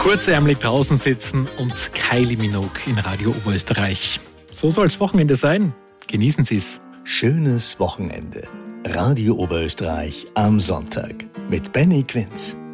kurzärmelig draußen sitzen und Kylie Minogue in Radio Oberösterreich. So soll's Wochenende sein. Genießen Sie's. Schönes Wochenende. Radio Oberösterreich am Sonntag mit Benny Quinz.